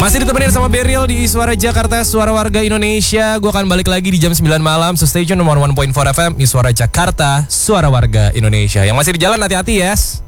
Masih ditemenin sama Beril di Suara Jakarta, Suara Warga Indonesia. Gue akan balik lagi di jam 9 malam. So stay tune nomor 1.4 FM di Suara Jakarta, Suara Warga Indonesia. Yang masih di jalan hati-hati, yes.